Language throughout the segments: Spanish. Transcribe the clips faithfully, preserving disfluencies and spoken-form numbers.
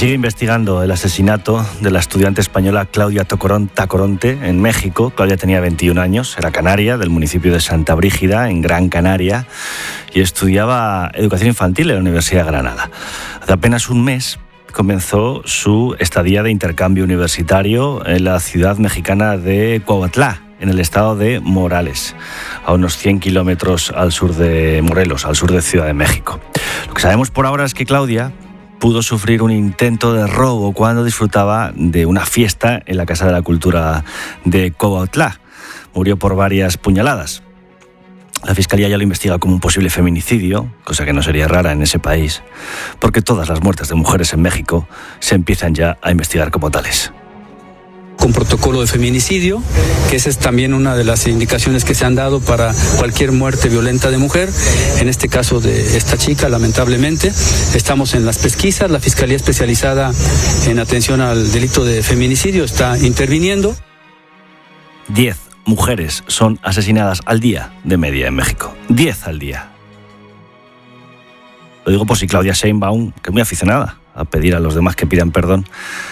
sigue investigando el asesinato de la estudiante española Claudia Tocorón Tacoronte en México. Claudia tenía veintiún años, era canaria, del municipio de Santa Brígida, en Gran Canaria, y estudiaba educación infantil en la Universidad de Granada. Hace apenas un mes comenzó su estadía de intercambio universitario en la ciudad mexicana de Cuautla, en el estado de Morelos, a unos cien kilómetros al sur de Morelos, al sur de Ciudad de México. Lo que sabemos por ahora es que Claudia pudo sufrir un intento de robo cuando disfrutaba de una fiesta en la Casa de la Cultura de Cuautla. Murió por varias puñaladas. La Fiscalía ya lo investiga como un posible feminicidio, cosa que no sería rara en ese país, porque todas las muertes de mujeres en México se empiezan ya a investigar como tales. Con protocolo de feminicidio, que esa es también una de las indicaciones que se han dado para cualquier muerte violenta de mujer. En este caso de esta chica, lamentablemente, estamos en las pesquisas. La Fiscalía Especializada en Atención al Delito de Feminicidio está interviniendo. Diez mujeres son asesinadas al día de media en México. Diez al día. Lo digo por si Claudia Sheinbaum, que es muy aficionada a pedir a los demás que pidan perdón,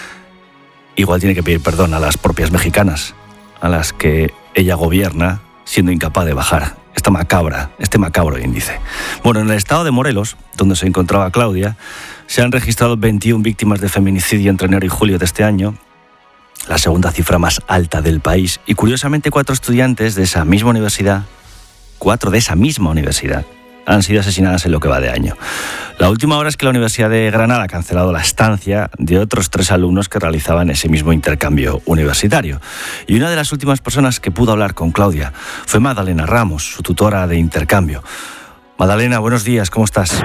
igual tiene que pedir perdón a las propias mexicanas, a las que ella gobierna siendo incapaz de bajar esta macabra, este macabro índice. Bueno, en el estado de Morelos, donde se encontraba Claudia, se han registrado veintiuna víctimas de feminicidio entre enero y julio de este año, la segunda cifra más alta del país, y curiosamente cuatro estudiantes de esa misma universidad, cuatro de esa misma universidad, han sido asesinadas en lo que va de año. La última hora es que la Universidad de Granada ha cancelado la estancia de otros tres alumnos que realizaban ese mismo intercambio universitario. Y una de las últimas personas que pudo hablar con Claudia fue Magdalena Ramos, su tutora de intercambio. Magdalena, buenos días, ¿cómo estás?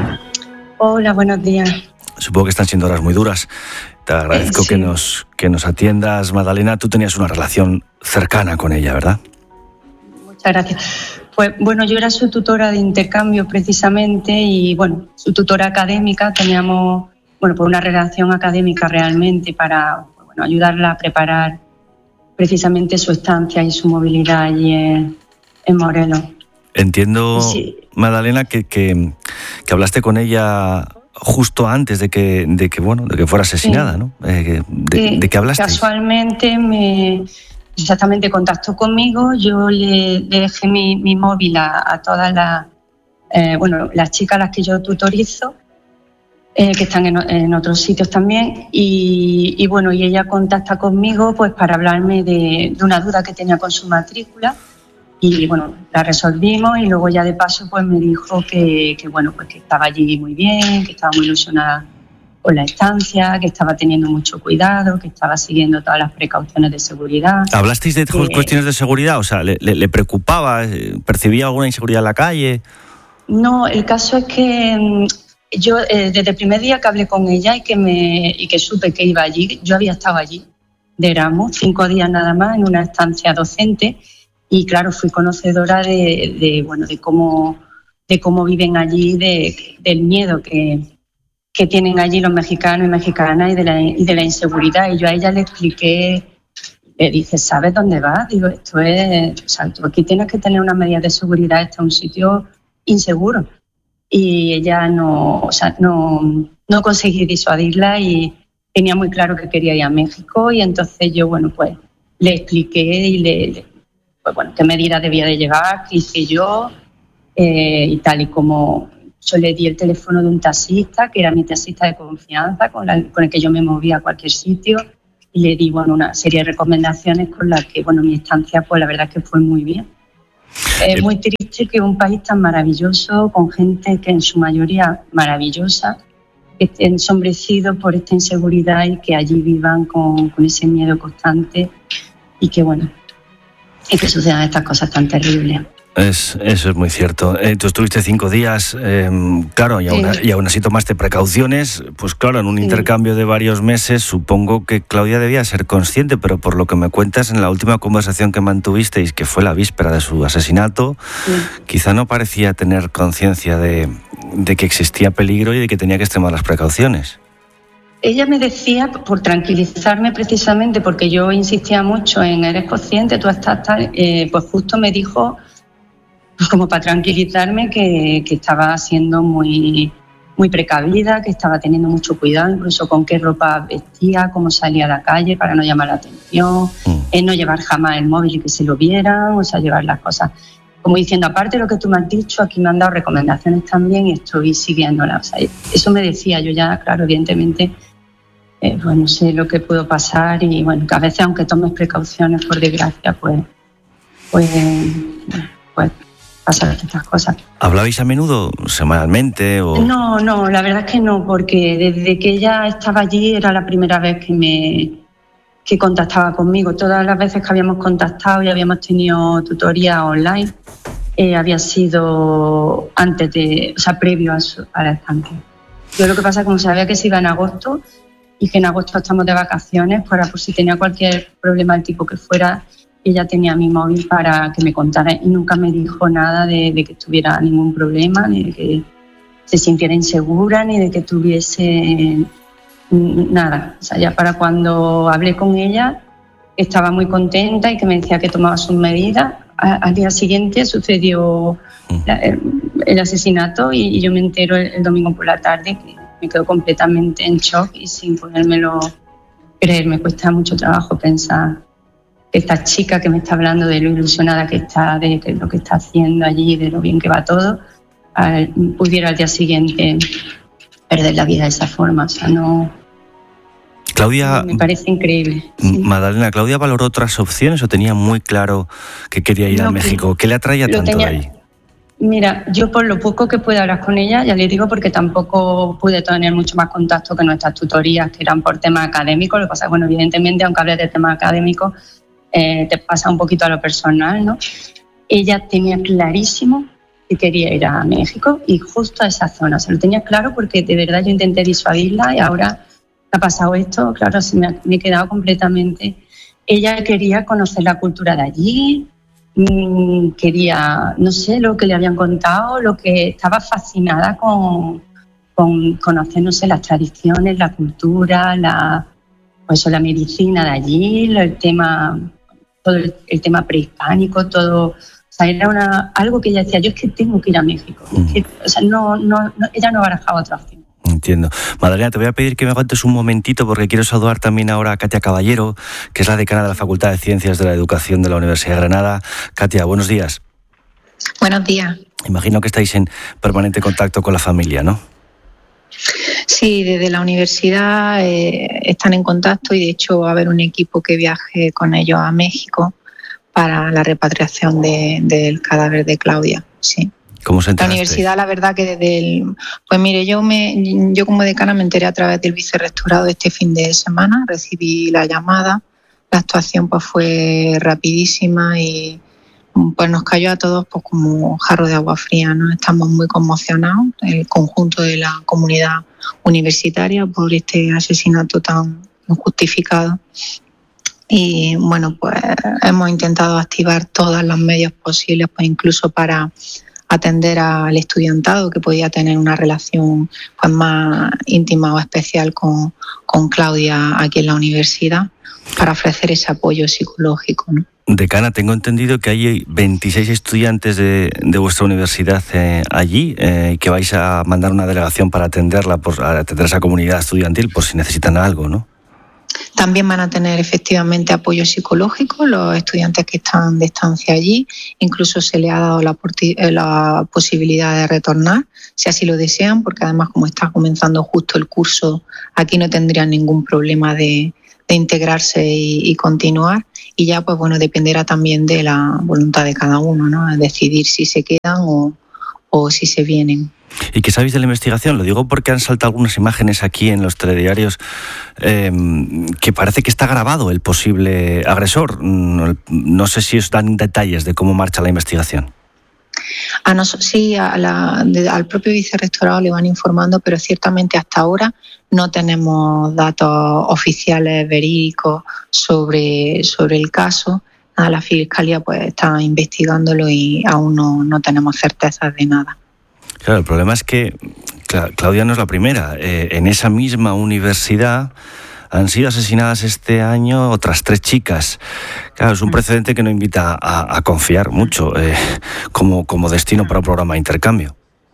Hola, buenos días. Supongo que están siendo horas muy duras. Te agradezco eh, sí. que, nos, que nos atiendas, Magdalena. Tú tenías una relación cercana con ella, ¿verdad? Muchas gracias. Pues bueno, yo era su tutora de intercambio precisamente y bueno, su tutora académica. Teníamos bueno, pues una relación académica realmente para bueno, ayudarla a preparar precisamente su estancia y su movilidad allí en, en Morelos. Entiendo, sí. Magdalena, que, que, que hablaste con ella justo antes de que, de que, bueno, de que fuera asesinada, sí. ¿no? Eh, de, sí, ¿De qué hablaste? Casualmente me... Exactamente, contactó conmigo, yo le, le dejé mi, mi móvil a, a todas las, eh, bueno, las chicas a las que yo tutorizo, eh, que están en, en otros sitios también, y, y bueno, y ella contacta conmigo pues para hablarme de, de una duda que tenía con su matrícula, y bueno, la resolvimos y luego ya de paso pues me dijo que, que bueno, pues que estaba allí muy bien, que estaba muy ilusionada con la estancia, que estaba teniendo mucho cuidado, que estaba siguiendo todas las precauciones de seguridad. ¿Hablasteis de eh, cuestiones de seguridad? O sea, ¿le, le, le preocupaba? ¿Percibía alguna inseguridad en la calle? No, el caso es que yo eh, desde el primer día que hablé con ella y que, me, y que supe que iba allí, yo había estado allí de Erasmus, cinco días nada más, en una estancia docente, y claro, fui conocedora de, de, bueno, de, cómo, de cómo viven allí, de, del miedo que... que tienen allí los mexicanos y mexicanas y de, la, y de la inseguridad. Y yo a ella le expliqué, le dije, ¿sabes dónde vas? Digo, esto es, o sea, tú aquí tienes que tener unas medidas de seguridad, este es un sitio inseguro. Y ella no, o sea, no, no conseguí disuadirla y tenía muy claro que quería ir a México, y entonces yo, bueno, pues le expliqué y le, le pues bueno, qué medidas debía de llevar, qué hice yo, eh, y tal y como... Yo le di el teléfono de un taxista, que era mi taxista de confianza, con, la, con el que yo me movía a cualquier sitio, y le di bueno, una serie de recomendaciones con las que bueno, mi estancia, pues la verdad es que fue muy bien. Es muy triste que un país tan maravilloso, con gente que en su mayoría maravillosa, esté ensombrecido por esta inseguridad y que allí vivan con, con ese miedo constante y que, bueno, y que sucedan estas cosas tan terribles. Es, eso es muy cierto. Eh, tú estuviste cinco días, eh, claro, y aún, sí. y aún así tomaste precauciones. Pues claro, en un sí. intercambio de varios meses, supongo que Claudia debía ser consciente, pero por lo que me cuentas en la última conversación que mantuvisteis, que fue la víspera de su asesinato, sí. quizá no parecía tener conciencia de, de que existía peligro y de que tenía que extremar las precauciones. Ella me decía, por tranquilizarme precisamente, porque yo insistía mucho en eres consciente, tú estás tal, eh, pues justo me dijo... como para tranquilizarme que, que estaba siendo muy, muy precavida, que estaba teniendo mucho cuidado, incluso con qué ropa vestía, cómo salía a la calle para no llamar la atención, mm. eh, no llevar jamás el móvil y que se lo vieran, o sea, llevar las cosas. Como diciendo, aparte de lo que tú me has dicho, aquí me han dado recomendaciones también y estoy siguiéndolas. O sea, eso me decía yo ya, claro, evidentemente, eh, pues no sé lo que puedo pasar y bueno, que a veces aunque tomes precauciones, por desgracia, pues, pues, pues pasan estas cosas. ¿Hablabais a menudo, semanalmente? O... No, no, la verdad es que no, porque desde que ella estaba allí era la primera vez que me... que contactaba conmigo. Todas las veces que habíamos contactado y habíamos tenido tutoría online, eh, había sido antes de, o sea, previo a, su, a la estancia. Yo lo que pasa es que como sabía que se iba en agosto y que en agosto estamos de vacaciones, para por si tenía cualquier problema del tipo que fuera, ella tenía mi móvil para que me contara y nunca me dijo nada de, de que tuviera ningún problema, ni de que se sintiera insegura, ni de que tuviese... nada, o sea, ya para cuando hablé con ella estaba muy contenta y que me decía que tomaba sus medidas. Al día siguiente sucedió la, el, el asesinato y, y yo me entero el, el domingo por la tarde, que me quedo completamente en shock y sin podérmelo creer. Me cuesta mucho trabajo pensar que esta chica que me está hablando de lo ilusionada que está, de, de lo que está haciendo allí, de lo bien que va todo, al, pudiera al día siguiente perder la vida de esa forma. O sea, no... Claudia, me parece increíble. Sí. Magdalena, ¿Claudia valoró otras opciones o tenía muy claro que quería ir no, a México? ¿Qué le atraía tanto tenía, de ahí? Mira, yo por lo poco que pude hablar con ella, ya le digo porque tampoco pude tener mucho más contacto que nuestras tutorías, que eran por temas académicos. Lo que pasa es, bueno, evidentemente, aunque hables de temas académicos, eh, te pasa un poquito a lo personal, ¿no? Ella tenía clarísimo que quería ir a México y justo a esa zona. Se lo tenía claro porque de verdad yo intenté disuadirla y ahora ha pasado esto, claro, se me, ha, me he quedado completamente... Ella quería conocer la cultura de allí, mmm, quería, no sé, lo que le habían contado, lo que estaba fascinada con, con conocer, no sé, las tradiciones, la cultura, la, pues, la medicina de allí, el tema, todo el, el tema prehispánico, todo... O sea, era una, algo que ella decía, yo es que tengo que ir a México. Mm. Es que, o sea, no, no, no, ella no barajaba otra opción. Entiendo. Magdalena, te voy a pedir que me aguantes un momentito porque quiero saludar también ahora a Katia Caballero, que es la decana de la Facultad de Ciencias de la Educación de la Universidad de Granada. Katia, buenos días. Buenos días. Imagino que estáis en permanente contacto con la familia, ¿no? Sí, desde la universidad eh, están en contacto y de hecho va a haber un equipo que viaje con ellos a México para la repatriación de, del cadáver de Claudia, sí. ¿Cómo se enteraste? La universidad, la verdad que desde el... Pues mire, yo me yo como decana me enteré a través del vicerrectorado este fin de semana, recibí la llamada, la actuación pues fue rapidísima y pues nos cayó a todos pues como un jarro de agua fría, ¿no? Estamos muy conmocionados, el conjunto de la comunidad universitaria, por este asesinato tan injustificado. Y bueno, pues hemos intentado activar todos los medios posibles, pues incluso para atender al estudiantado que podía tener una relación pues más íntima o especial con, con Claudia aquí en la universidad, para ofrecer ese apoyo psicológico, ¿no? Decana, tengo entendido que hay veintiséis estudiantes de, de vuestra universidad eh, allí eh, y que vais a mandar una delegación para atenderla, por, a atender a esa comunidad estudiantil por si necesitan algo, ¿no? También van a tener efectivamente apoyo psicológico los estudiantes que están de estancia allí. Incluso se les ha dado la, la posibilidad de retornar, si así lo desean, porque además como está comenzando justo el curso, aquí no tendrían ningún problema de, de integrarse y, y continuar. Y ya pues bueno, dependerá también de la voluntad de cada uno, ¿no? Decidir si se quedan o, o si se vienen. ¿Y qué sabéis de la investigación? Lo digo porque han saltado algunas imágenes aquí en los telediarios eh, que parece que está grabado el posible agresor. No, no sé si os dan detalles de cómo marcha la investigación. A nos, sí, a la, de, al propio vicerrectorado le van informando, pero ciertamente hasta ahora no tenemos datos oficiales verídicos sobre, sobre el caso. La Fiscalía pues está investigándolo y aún no, no tenemos certezas de nada. Claro, el problema es que Claudia no es la primera. Eh, en esa misma universidad han sido asesinadas este año otras tres chicas. Claro, es un precedente que no invita a, a confiar mucho eh, como, como destino para un programa de intercambio.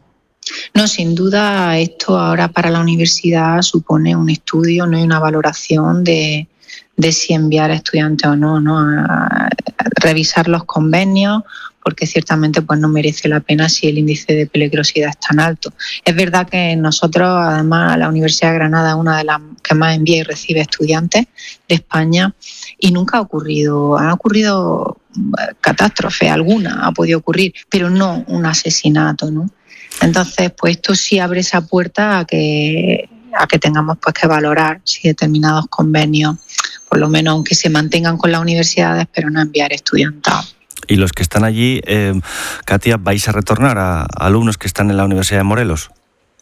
No, sin duda esto ahora para la universidad supone un estudio, no hay una valoración de, de si enviar a estudiantes o no, ¿no? A, a revisar los convenios, porque ciertamente pues no merece la pena si el índice de peligrosidad es tan alto. Es verdad que nosotros, además, la Universidad de Granada es una de las que más envía y recibe estudiantes de España y nunca ha ocurrido, han ocurrido catástrofes, alguna ha podido ocurrir, pero no un asesinato, ¿no? Entonces, pues esto sí abre esa puerta a que, a que tengamos pues que valorar si determinados convenios, por lo menos aunque se mantengan con las universidades, pero no enviar estudiantado. ¿Y los que están allí, eh, Katia, vais a retornar a, a alumnos que están en la Universidad de Morelos?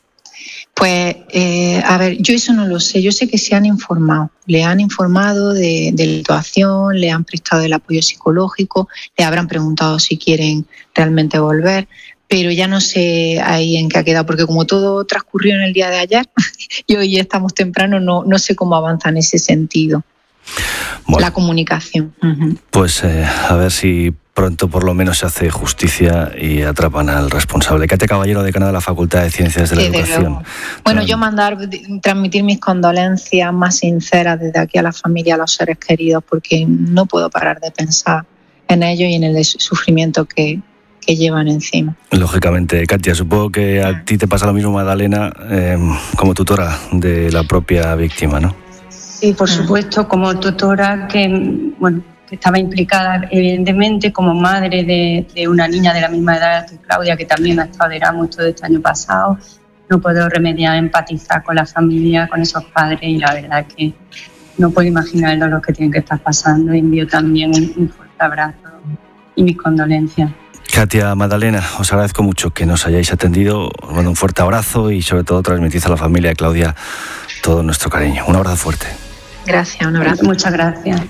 Pues, eh, a ver, yo eso no lo sé. Yo sé que se han informado. Le han informado de, de la situación, le han prestado el apoyo psicológico, le habrán preguntado si quieren realmente volver, pero ya no sé ahí en qué ha quedado, porque como todo transcurrió en el día de ayer y hoy estamos temprano, no, no sé cómo avanza en ese sentido. Bueno, la comunicación. Uh-huh. Pues eh, a ver si pronto por lo menos se hace justicia y atrapan al responsable. Katia Caballero, decana de la Facultad de Ciencias de la sí, Educación. Bueno, yo mandar, transmitir mis condolencias más sinceras desde aquí a la familia, a los seres queridos, porque no puedo parar de pensar en ellos y en el sufrimiento que, que llevan encima. Lógicamente, Katia, supongo que a ti te pasa lo mismo, Magdalena, eh, como tutora de la propia víctima, ¿no? Sí, por supuesto, como tutora que, bueno, que estaba implicada evidentemente como madre de, de una niña de la misma edad que Claudia, que también ha estado de Erasmus todo este año pasado. No puedo remediar, empatizar con la familia, con esos padres, y la verdad que no puedo imaginar el dolor que tienen que estar pasando. Envío también un, un fuerte abrazo y mis condolencias. Katia, Magdalena, os agradezco mucho que nos hayáis atendido. Os mando un fuerte abrazo y sobre todo transmitid a la familia de Claudia todo nuestro cariño. Un abrazo fuerte. Gracias, un abrazo. Muchas gracias.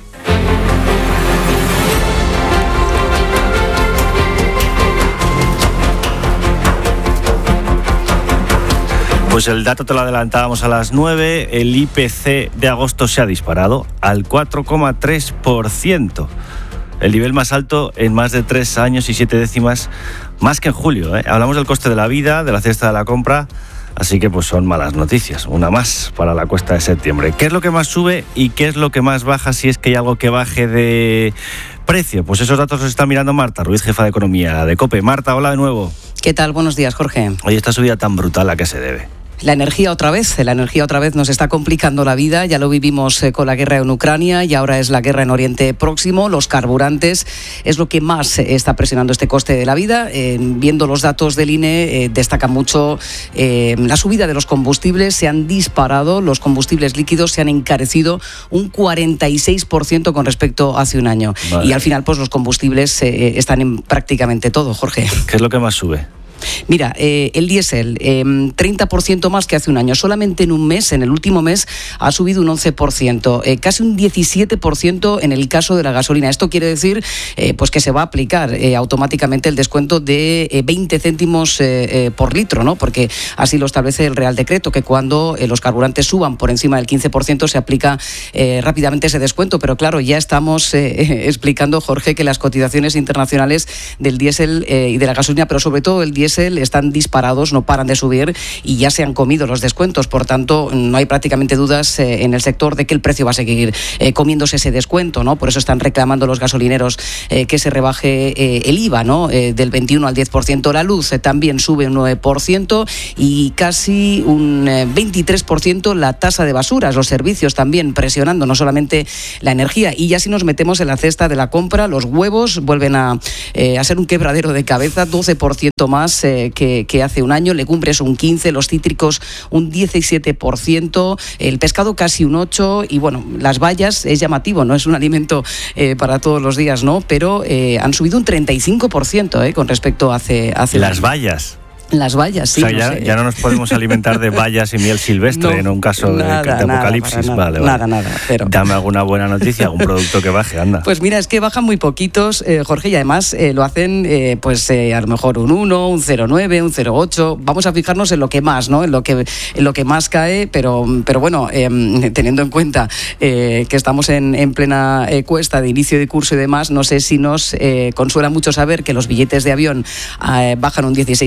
Pues el dato te lo adelantábamos a las nueve. El I P C de agosto se ha disparado al cuatro coma tres por ciento. El nivel más alto en más de tres años y siete décimas, más que en julio, ¿eh? Hablamos del coste de la vida, de la cesta de la compra. Así que pues son malas noticias, una más para la cuesta de septiembre. ¿Qué es lo que más sube y qué es lo que más baja, si es que hay algo que baje de precio? Pues esos datos los está mirando Marta Ruiz, jefa de Economía de COPE. Marta, hola de nuevo. ¿Qué tal? Buenos días, Jorge. Oye, esta subida tan brutal, ¿a qué se debe? La energía otra vez, la energía otra vez nos está complicando la vida, ya lo vivimos con la guerra en Ucrania y ahora es la guerra en Oriente Próximo. Los carburantes es lo que más está presionando este coste de la vida. Eh, viendo los datos del I N E, eh, destaca mucho eh, la subida de los combustibles, se han disparado, los combustibles líquidos se han encarecido un cuarenta y seis por ciento con respecto a hace un año. Vale. Y al final pues los combustibles eh, están en prácticamente todo, Jorge. ¿Qué es lo que más sube? Mira, eh, el diésel, eh, treinta por ciento más que hace un año. Solamente en un mes, en el último mes, ha subido un once por ciento. Eh, casi un diecisiete por ciento en el caso de la gasolina. Esto quiere decir eh, pues que se va a aplicar eh, automáticamente el descuento de eh, veinte céntimos eh, eh, por litro, ¿no? Porque así lo establece el Real Decreto, que cuando eh, los carburantes suban por encima del quince por ciento se aplica eh, rápidamente ese descuento. Pero claro, ya estamos eh, eh, explicando, Jorge, que las cotizaciones internacionales del diésel eh, y de la gasolina, pero sobre todo el diésel, están disparados, no paran de subir y ya se han comido los descuentos. Por tanto, no hay prácticamente dudas eh, en el sector de que el precio va a seguir eh, comiéndose ese descuento, ¿no? Por eso están reclamando los gasolineros eh, que se rebaje eh, el I V A, ¿no? Eh, del veintiuno al diez por ciento. La luz eh, también sube un nueve por ciento y casi un eh, veintitrés por ciento la tasa de basuras. Los servicios también presionando, no solamente la energía. Y ya si nos metemos en la cesta de la compra, los huevos vuelven a, eh, a ser un quebradero de cabeza, doce por ciento más eh, que, que hace un año, legumbres un quince por ciento, los cítricos un diecisiete por ciento, el pescado casi un ocho por ciento y bueno, las bayas es llamativo, no es un alimento eh, para todos los días, ¿no? Pero eh, han subido un treinta y cinco por ciento eh, con respecto a hace, hace las bayas. Las bayas, sí. O sea, ya, no sé. ya no nos podemos alimentar de bayas y miel silvestre no, en un caso nada, de, de nada, apocalipsis. Nada, vale, nada, vale. nada. Pero... Dame alguna buena noticia, algún producto que baje, anda. Pues mira, es que bajan muy poquitos, eh, Jorge, y además eh, lo hacen eh, pues eh, a lo mejor un uno, un cero coma nueve, un cero coma ocho. Vamos a fijarnos en lo que más, ¿no? En lo que, en lo que más cae, pero, pero bueno, eh, teniendo en cuenta eh, que estamos en, en plena eh, cuesta de inicio de curso y demás, no sé si nos eh, consuela mucho saber que los billetes de avión eh, bajan un dieciséis por ciento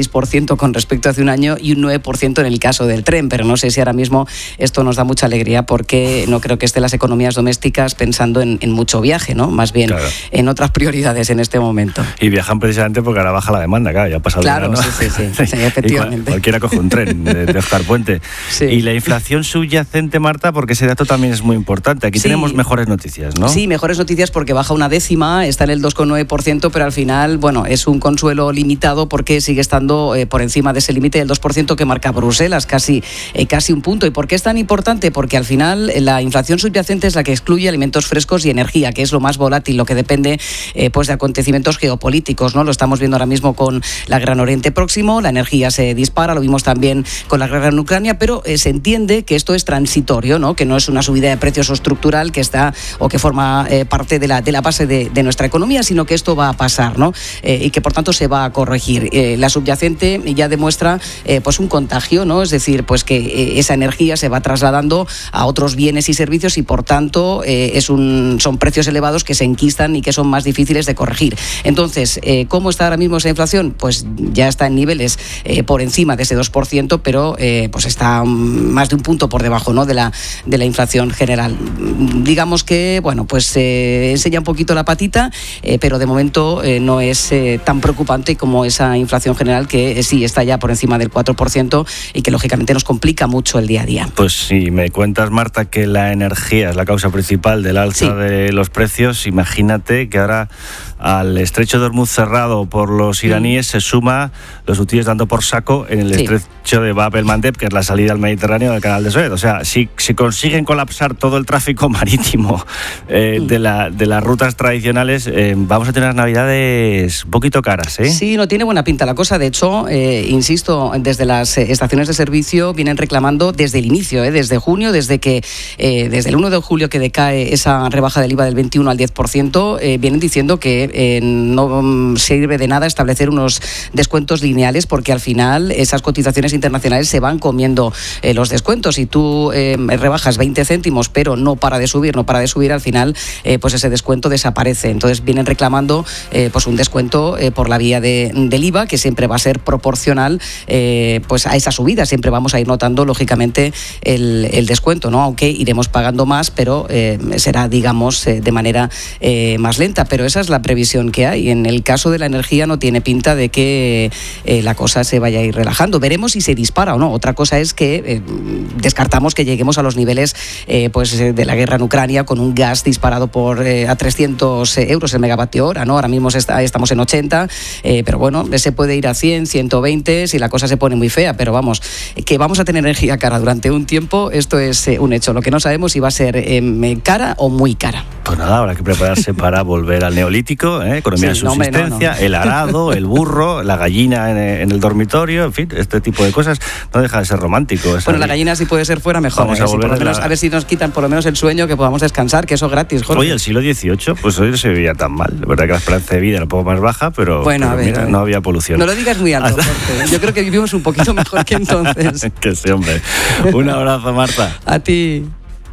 ciento con respecto a hace un año y un nueve por ciento en el caso del tren, pero no sé si ahora mismo esto nos da mucha alegría porque no creo que estén las economías domésticas pensando en, en mucho viaje, ¿no? Más bien claro. en otras prioridades en este momento. Y viajan precisamente porque ahora baja la demanda, claro, ya ha pasado claro, el verano. Sí, sí, sí, sí, efectivamente. Cual, cualquiera coge un tren de, de Oscar Puente. Sí. Y la inflación subyacente, Marta, porque ese dato también es muy importante. Aquí sí. tenemos mejores noticias, ¿no? Sí, mejores noticias porque baja una décima, está en el dos coma nueve por ciento, pero al final, bueno, es un consuelo limitado porque sigue estando eh, por encima de ese límite del dos por ciento que marca Bruselas, casi, eh, casi un punto. ¿Y por qué es tan importante? Porque al final la inflación subyacente es la que excluye alimentos frescos y energía, que es lo más volátil, lo que depende eh, pues de acontecimientos geopolíticos, ¿no? Lo estamos viendo ahora mismo con la guerra en Oriente Próximo, la energía se dispara, lo vimos también con la guerra en Ucrania, pero eh, se entiende que esto es transitorio, ¿no? Que no es una subida de precios o estructural que está o que forma eh, parte de la, de la base de, de nuestra economía, sino que esto va a pasar, ¿no? Eh, y que por tanto se va a corregir. Eh, la subyacente ya demuestra eh, pues un contagio, ¿no? Es decir, pues que eh, esa energía se va trasladando a otros bienes y servicios y por tanto eh, es un, son precios elevados que se enquistan y que son más difíciles de corregir. Entonces, eh, ¿cómo está ahora mismo esa inflación? Pues ya está en niveles eh, por encima de ese dos por ciento, pero eh, pues está más de un punto por debajo, ¿no? de la de la inflación general. Digamos que, bueno, pues eh, enseña un poquito la patita, eh, pero de momento eh, no es eh, tan preocupante como esa inflación general que eh, sí está ya por encima del cuatro por ciento y que lógicamente nos complica mucho el día a día. Pues si me cuentas, Marta, que la energía es la causa principal del alza sí. de los precios, imagínate que ahora al estrecho de Hormuz cerrado por los iraníes mm. se suma los hutíes dando por saco en el sí. estrecho de Bab el-Mandeb, que es la salida al Mediterráneo del canal de Suez. O sea, si, si consiguen colapsar todo el tráfico marítimo eh, mm. de, la, de las rutas tradicionales, eh, vamos a tener unas navidades un poquito caras, ¿eh? Sí, no tiene buena pinta la cosa. De hecho, eh, insisto, desde las estaciones de servicio vienen reclamando desde el inicio, eh, desde junio, desde que eh, desde el uno de julio que decae esa rebaja del I V A del veintiuno al diez por ciento, eh, vienen diciendo que Eh, no sirve de nada establecer unos descuentos lineales porque al final esas cotizaciones internacionales se van comiendo eh, los descuentos. Si tú eh, rebajas veinte céntimos pero no para de subir, no para de subir, al final eh, pues ese descuento desaparece. Entonces vienen reclamando eh, pues un descuento eh, por la vía de, del I V A que siempre va a ser proporcional eh, pues a esa subida. Siempre vamos a ir notando lógicamente el, el descuento, ¿no? Aunque iremos pagando más, pero eh, será digamos eh, de manera eh, más lenta. Pero esa es la previsión que hay. En el caso de la energía no tiene pinta de que eh, la cosa se vaya a ir relajando. Veremos si se dispara o no. Otra cosa es que eh, descartamos que lleguemos a los niveles eh, pues de la guerra en Ucrania con un gas disparado por eh, a trescientos euros el megavatio hora, ¿no? Ahora mismo está, estamos en ochenta, eh, pero bueno, se puede ir a cien, ciento veinte si la cosa se pone muy fea, pero vamos, que vamos a tener energía cara durante un tiempo, esto es eh, un hecho. Lo que no sabemos si va a ser eh, cara o muy cara. Pues nada, habrá que prepararse para volver al neolítico, ¿eh? Economía sí, de subsistencia, no, no, no. el arado, el burro, la gallina en, en el dormitorio, en fin, este tipo de cosas no deja de ser romántico. Bueno, la gallina si puede ser fuera mejor. Vamos a, volver si por lo menos, la... a ver si nos quitan por lo menos el sueño, que podamos descansar, que eso es gratis, Jorge. Oye, el siglo dieciocho, pues hoy no se veía tan mal. La verdad que la esperanza de vida era un poco más baja, pero, bueno, pero a ver, mira, a ver. no había polución. No lo digas muy alto, Jorge. Yo creo que vivimos un poquito mejor que entonces. Que sí, hombre. Un abrazo, Marta. A ti.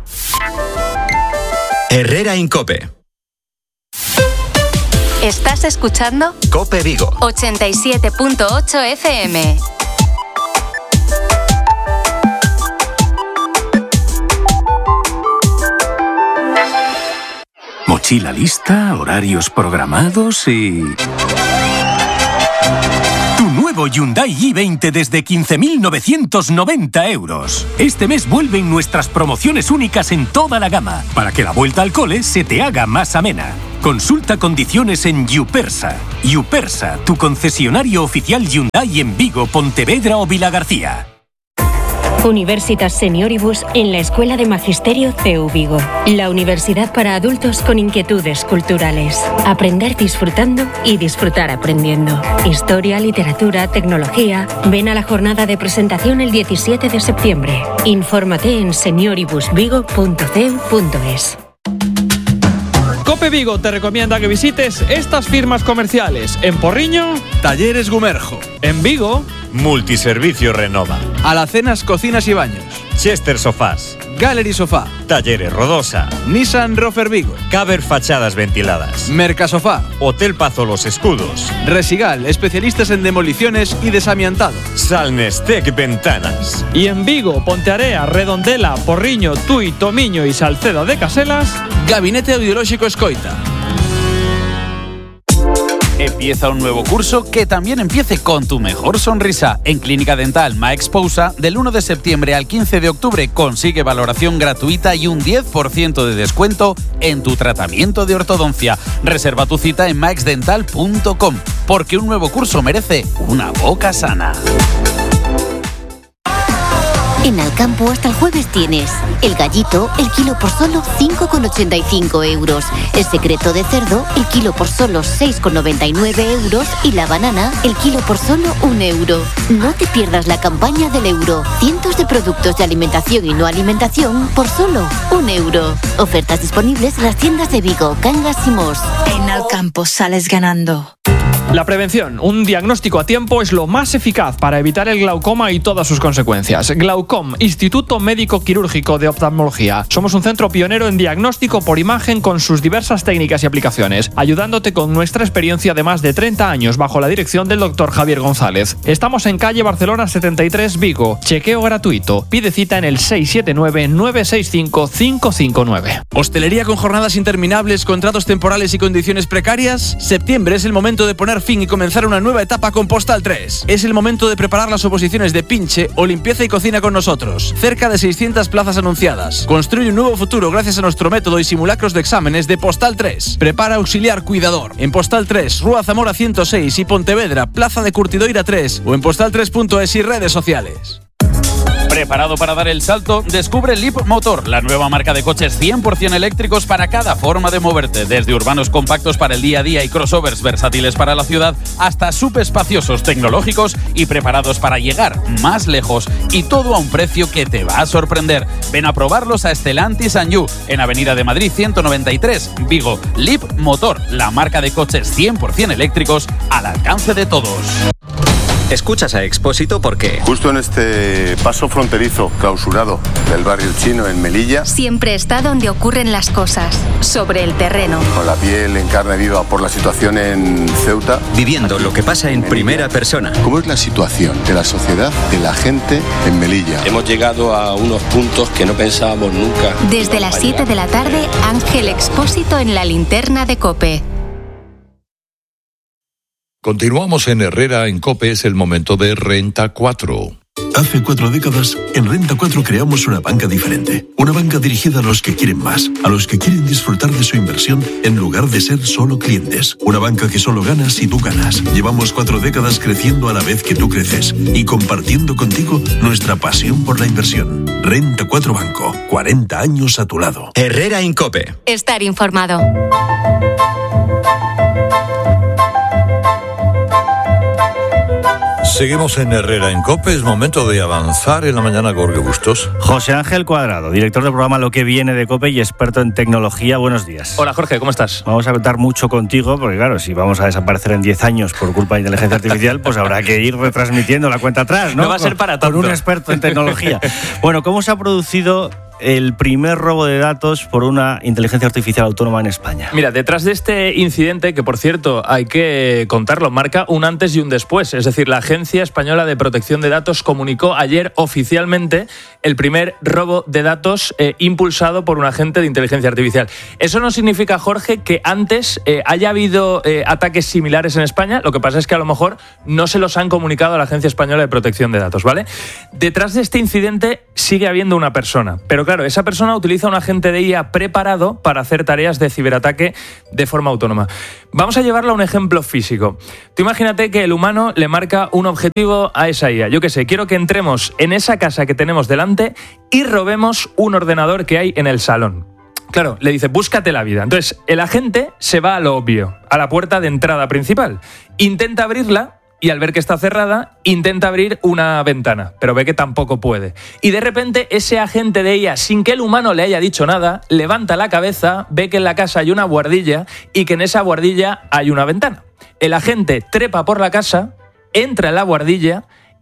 Herrera Incope. ¿Estás escuchando? Cope Vigo. ochenta y siete punto ocho F M. Mochila lista, horarios programados y... Tu nuevo Hyundai i veinte desde quince mil novecientos noventa euros. Este mes vuelven nuestras promociones únicas en toda la gama, para que la vuelta al cole se te haga más amena. Consulta condiciones en Yupersa. Yupersa, tu concesionario oficial Hyundai en Vigo, Pontevedra o Vilagarcía. Universitas Senioribus en la Escuela de Magisterio C E U Vigo. La universidad para adultos con inquietudes culturales. Aprender disfrutando y disfrutar aprendiendo. Historia, literatura, tecnología. Ven a la jornada de presentación el diecisiete de septiembre. Infórmate en senioribus vigo punto c e u punto es. Cope Vigo te recomienda que visites estas firmas comerciales. En Porriño, Talleres Gumerjo. En Vigo, Multiservicio Renova. Alacenas Cocinas y Baños. Chester Sofás, Gallery Sofá, Talleres Rodosa, Nissan Rofer Vigo, Caber Fachadas Ventiladas, Mercasofá, Hotel Pazo Los Escudos, Resigal, especialistas en demoliciones y desamiantado, Salnestec Ventanas. Y en Vigo, Pontearea, Redondela, Porriño, Tui, Tomiño y Salcedo de Caselas, Gabinete Audiolóxico Escoita. Empieza un nuevo curso que también empiece con tu mejor sonrisa. En Clínica Dental Max Pousa, del uno de septiembre al quince de octubre, consigue valoración gratuita y un diez por ciento de descuento en tu tratamiento de ortodoncia. Reserva tu cita en max dental punto com, porque un nuevo curso merece una boca sana. En Alcampo hasta el jueves tienes el gallito, el kilo por solo cinco con ochenta y cinco euros. El secreto de cerdo, el kilo por solo seis con noventa y nueve euros. Y la banana, el kilo por solo un euro. No te pierdas la campaña del euro. Cientos de productos de alimentación y no alimentación por solo un euro. Ofertas disponibles en las tiendas de Vigo, Cangas y Mos. En Alcampo sales ganando. La prevención, un diagnóstico a tiempo, es lo más eficaz para evitar el glaucoma y todas sus consecuencias. Glaucom, Instituto Médico Quirúrgico de Oftalmología. Somos un centro pionero en diagnóstico por imagen con sus diversas técnicas y aplicaciones, ayudándote con nuestra experiencia de más de treinta años bajo la dirección del doctor Javier González. Estamos en calle Barcelona setenta y tres, Vigo. Chequeo gratuito. Pide cita en el seis siete nueve, nueve seis cinco, cinco cinco nueve. ¿Hostelería con jornadas interminables, contratos temporales y condiciones precarias? Septiembre es el momento de poner fin y comenzar una nueva etapa con Postal tres. Es el momento de preparar las oposiciones de pinche o limpieza y cocina con nosotros. Cerca de seiscientas plazas anunciadas. Construye un nuevo futuro gracias a nuestro método y simulacros de exámenes de Postal tres. Prepara auxiliar cuidador. En Postal tres, Rúa Zamora ciento seis y Pontevedra, Plaza de Curtidoira tres o en postal tres punto es y redes sociales. ¿Preparado para dar el salto? Descubre Leap Motor, la nueva marca de coches cien por ciento eléctricos para cada forma de moverte, desde urbanos compactos para el día a día y crossovers versátiles para la ciudad, hasta subespaciosos tecnológicos y preparados para llegar más lejos, y todo a un precio que te va a sorprender. Ven a probarlos a Stellantis and You, en Avenida de Madrid ciento noventa y tres, Vigo. Leap Motor, la marca de coches cien por ciento eléctricos al alcance de todos. Escuchas a Expósito porque justo en este paso fronterizo clausurado del barrio chino en Melilla siempre está donde ocurren las cosas, sobre el terreno. Con la piel en carne viva por la situación en Ceuta. Viviendo lo que pasa en primera persona. ¿Cómo es la situación de la sociedad, de la gente en Melilla? Hemos llegado a unos puntos que no pensábamos nunca. Desde las siete de la tarde, Ángel Expósito en la linterna de COPE. Continuamos en Herrera en COPE, es el momento de Renta cuatro. Hace cuatro décadas, en Renta cuatro creamos una banca diferente. Una banca dirigida a los que quieren más, a los que quieren disfrutar de su inversión en lugar de ser solo clientes. Una banca que solo gana si tú ganas. Llevamos cuatro décadas creciendo a la vez que tú creces y compartiendo contigo nuestra pasión por la inversión. Renta cuatro Banco, cuarenta años a tu lado. Herrera en COPE. Estar informado. Seguimos en Herrera en COPE, es momento de avanzar en la mañana, Jorge Bustos. José Ángel Cuadrado, director del programa Lo que viene de COPE y experto en tecnología. Buenos días. Hola Jorge, ¿cómo estás? Vamos a contar mucho contigo, porque claro, si vamos a desaparecer en diez años por culpa de inteligencia artificial, pues habrá que ir retransmitiendo la cuenta atrás, ¿no? No va a ser para tanto. Con un experto en tecnología. Bueno, ¿cómo se ha producido el primer robo de datos por una inteligencia artificial autónoma en España? Mira, detrás de este incidente, que por cierto hay que contarlo, marca un antes y un después. Es decir, la Agencia Española de Protección de Datos comunicó ayer oficialmente el primer robo de datos eh, impulsado por un agente de inteligencia artificial. Eso no significa, Jorge, que antes eh, haya habido eh, ataques similares en España. Lo que pasa es que a lo mejor no se los han comunicado a la Agencia Española de Protección de Datos, ¿vale? Detrás de este incidente sigue habiendo una persona, pero claro, esa persona utiliza un agente de I A preparado para hacer tareas de ciberataque de forma autónoma. Vamos a llevarlo a un ejemplo físico. Tú imagínate que el humano le marca un objetivo a esa I A. Yo qué sé, quiero que entremos en esa casa que tenemos delante y robemos un ordenador que hay en el salón. Claro, le dice, búscate la vida. Entonces, el agente se va a lo obvio, a la puerta de entrada principal. Intenta abrirla y al ver que está cerrada, intenta abrir una ventana, pero ve que tampoco puede. Y de repente, ese agente de I A, sin que el humano le haya dicho nada, levanta la cabeza, ve que en la casa hay una buhardilla y que en esa buhardilla hay una ventana. El agente trepa por la casa, entra en la buhardilla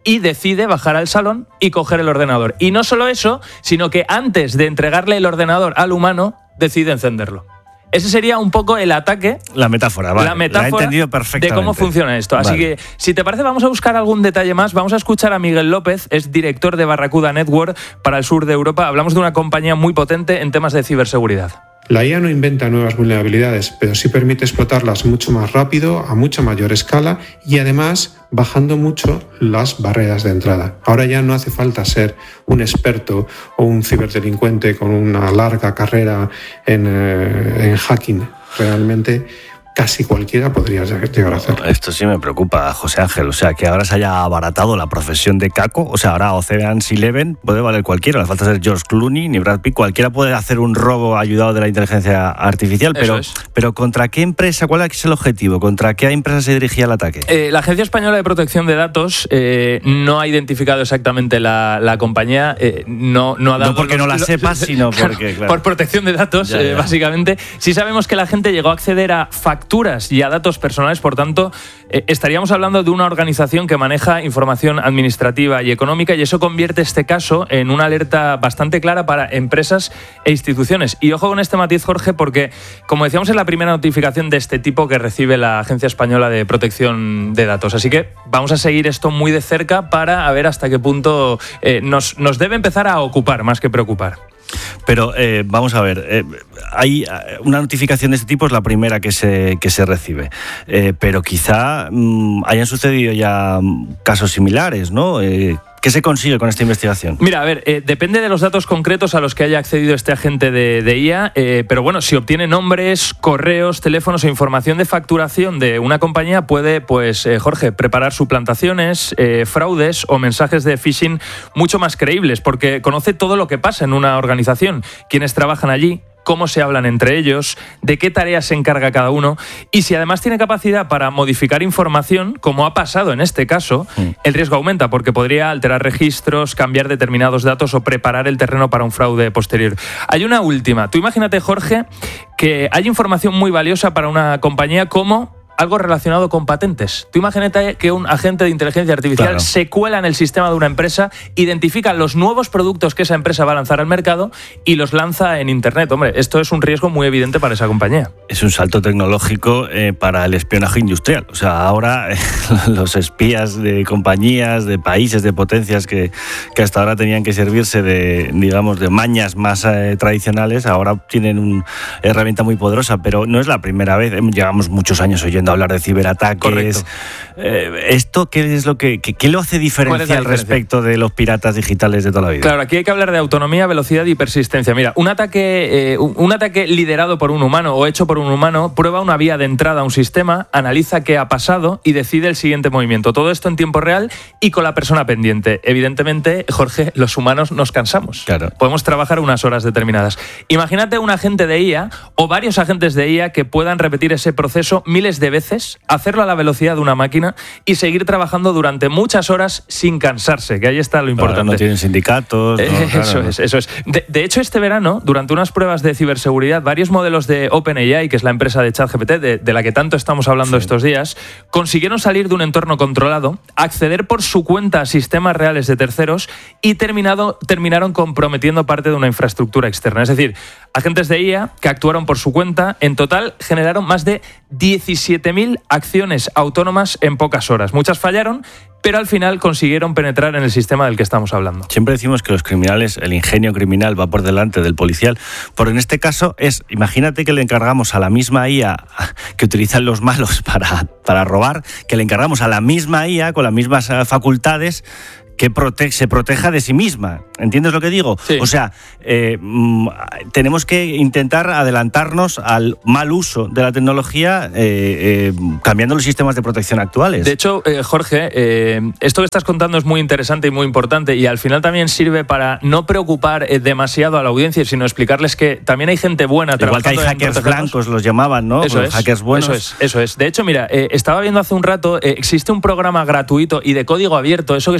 y decide bajar al salón y coger el ordenador. Y no solo eso, sino que antes de entregarle el ordenador al humano, decide encenderlo. Ese sería un poco el ataque. La metáfora, vale. La metáfora la he entendido perfectamente. De cómo funciona esto. Así vale. que, si te parece, vamos a buscar algún detalle más. Vamos a escuchar a Miguel López, es director de Barracuda Network para el sur de Europa. Hablamos de una compañía muy potente en temas de ciberseguridad. La I A no inventa nuevas vulnerabilidades, pero sí permite explotarlas mucho más rápido, a mucha mayor escala y además bajando mucho las barreras de entrada. Ahora ya no hace falta ser un experto o un ciberdelincuente con una larga carrera en, eh, en hacking. Realmente casi cualquiera podría llegar a hacerlo. Esto sí me preocupa, José Ángel. O sea, que ahora se haya abaratado la profesión de caco. O sea, ahora Ocean's Eleven puede valer cualquiera. No hace falta ser George Clooney ni Brad Pitt. Cualquiera puede hacer un robo ayudado de la inteligencia artificial. Pero, es. pero ¿contra qué empresa? ¿Cuál es el objetivo? ¿Contra qué empresa se dirigía el ataque? Eh, la Agencia Española de Protección de Datos eh, no ha identificado exactamente la, la compañía. Eh, no, no ha dado... No porque los, no la los, sepas, sino porque... Claro. Por protección de datos, ya, ya. Eh, básicamente. Sí sabemos que la gente llegó a acceder a facturas y a datos personales, por tanto, eh, estaríamos hablando de una organización que maneja información administrativa y económica, y eso convierte este caso en una alerta bastante clara para empresas e instituciones. Y ojo con este matiz, Jorge, porque, como decíamos, es la primera notificación de este tipo que recibe la Agencia Española de Protección de Datos. Así que vamos a seguir esto muy de cerca para ver hasta qué punto eh, nos, nos debe empezar a ocupar más que preocupar. Pero eh, vamos a ver, eh, hay una notificación de este tipo, es la primera que se, que se recibe, eh, pero quizá mmm, hayan sucedido ya casos similares, ¿no? Eh, ¿Qué se consigue con esta investigación? Mira, a ver, eh, depende de los datos concretos a los que haya accedido este agente de, de I A, eh, pero bueno, si obtiene nombres, correos, teléfonos o información de facturación de una compañía, puede, pues, eh, Jorge, preparar suplantaciones, eh, fraudes o mensajes de phishing mucho más creíbles, porque conoce todo lo que pasa en una organización, quiénes trabajan allí, cómo se hablan entre ellos, de qué tareas se encarga cada uno, y si además tiene capacidad para modificar información, como ha pasado en este caso, mm. el riesgo aumenta porque podría alterar registros, cambiar determinados datos o preparar el terreno para un fraude posterior. Hay una última. Tú imagínate, Jorge, que hay información muy valiosa para una compañía como algo relacionado con patentes. Tú imagínate que un agente de inteligencia artificial claro. se cuela en el sistema de una empresa, identifica los nuevos productos que esa empresa va a lanzar al mercado y los lanza en Internet. Hombre, esto es un riesgo muy evidente para esa compañía. Es un salto tecnológico eh, para el espionaje industrial. O sea, ahora eh, los espías de compañías, de países, de potencias que, que hasta ahora tenían que servirse de, digamos, de mañas más eh, tradicionales, ahora tienen una herramienta muy poderosa, pero no es la primera vez. Llevamos muchos años oyendo hablar de ciberataques. Eh, ¿Esto qué es lo que qué, qué lo hace diferencial respecto de los piratas digitales de toda la vida? Claro, aquí hay que hablar de autonomía, velocidad y persistencia. Mira, un ataque, eh, un, un ataque liderado por un humano o hecho por un humano prueba una vía de entrada a un sistema, analiza qué ha pasado y decide el siguiente movimiento. Todo esto en tiempo real y con la persona pendiente. Evidentemente, Jorge, los humanos nos cansamos. Claro. Podemos trabajar unas horas determinadas. Imagínate un agente de I A o varios agentes de I A que puedan repetir ese proceso miles de veces, hacerlo a la velocidad de una máquina y seguir trabajando durante muchas horas sin cansarse, que ahí está lo importante. Claro, no tienen sindicatos. Eh, no, eso claro. es, eso es. De, de hecho, este verano, durante unas pruebas de ciberseguridad, varios modelos de OpenAI, que es la empresa de ChatGPT, de, de la que tanto estamos hablando sí. estos días, consiguieron salir de un entorno controlado, acceder por su cuenta a sistemas reales de terceros y terminado, terminaron comprometiendo parte de una infraestructura externa. Es decir, agentes de I A que actuaron por su cuenta, en total generaron más de diecisiete mil acciones autónomas en pocas horas. Muchas fallaron, pero al final consiguieron penetrar en el sistema del que estamos hablando. Siempre decimos que los criminales, el ingenio criminal va por delante del policial, pero en este caso es, imagínate que le encargamos a la misma I A que utilizan los malos para, para robar, que le encargamos a la misma I A con las mismas facultades que prote- se proteja de sí misma. ¿Entiendes lo que digo? Sí. O sea, eh, mm, tenemos que intentar adelantarnos al mal uso de la tecnología eh, eh, cambiando los sistemas de protección actuales. De hecho, eh, Jorge, eh, esto que estás contando es muy interesante y muy importante, y al final también sirve para no preocupar eh, demasiado a la audiencia, sino explicarles que también hay gente buena. Igual que hay hackers blancos, los llamaban, ¿no? Eso los es, hackers buenos. Eso es, eso es. De hecho, mira, eh, estaba viendo hace un rato, eh, existe un programa gratuito y de código abierto. ¿Eso qué significa?